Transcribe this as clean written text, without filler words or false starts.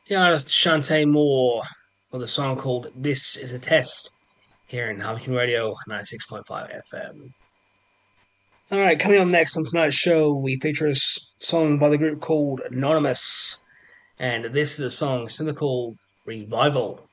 The artist Shantae Moore with a song called This Is a Test here in Harlequin Radio 96.5 FM. All right, coming up next on tonight's show, we feature a song by the group called Anonymous, and this is a song simply called Revival.